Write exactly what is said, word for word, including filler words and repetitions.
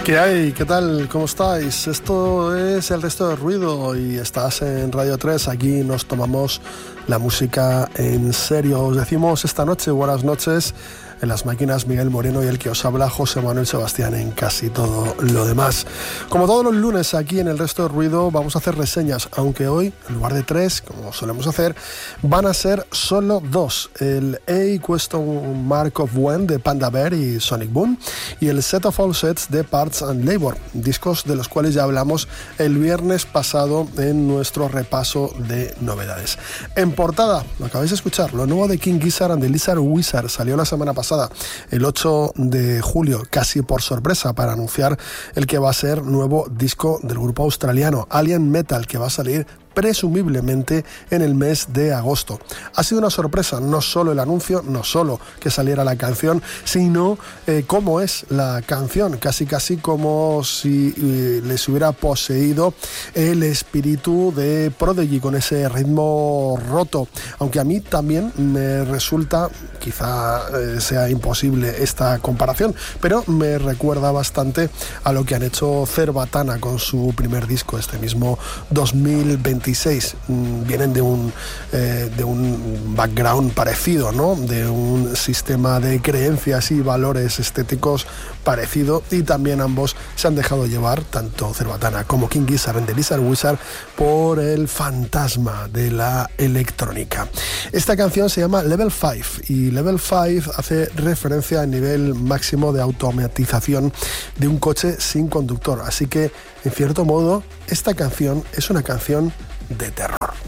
¿Qué hay? ¿Qué tal? ¿Cómo estáis? Esto es El Resto del Ruido y estás en Radio tres. Aquí nos tomamos la música en serio. Os decimos esta noche buenas noches. En las máquinas Miguel Moreno y el que os habla José Manuel Sebastián en casi todo lo demás. Como todos los lunes aquí en El Resto del Ruido vamos a hacer reseñas, aunque hoy en lugar de tres, como solemos hacer, van a ser solo dos. El A Question Mark of When de Panda Bear y Sonic Boom y el Set of All Sets de Parts and Labor, discos de los cuales ya hablamos el viernes pasado en nuestro repaso de novedades. En portada, lo acabáis de escuchar, lo nuevo de King Gizzard and the Lizard Wizard salió la semana pasada, el ocho de julio, casi por sorpresa, para anunciar el que va a ser nuevo disco del grupo australiano Alien Metal, que va a salir presumiblemente en el mes de agosto. Ha sido una sorpresa, no solo el anuncio, no solo que saliera la canción, sino eh, cómo es la canción, casi casi como si eh, les hubiera poseído el espíritu de Prodigy con ese ritmo roto, aunque a mí también me resulta, quizá eh, sea imposible esta comparación, pero me recuerda bastante a lo que han hecho Cerbatana con su primer disco, este mismo dos mil veintiséis. Vienen de un, eh, de un background parecido, ¿no? De un sistema de creencias y valores estéticos parecido, y también ambos se han dejado llevar, tanto Cerbatana como King Gizzard and the Lizard Wizard, por el fantasma de la electrónica. Esta canción se llama Level cinco y Level cinco hace referencia al nivel máximo de automatización de un coche sin conductor, así que en cierto modo esta canción es una canción de terror.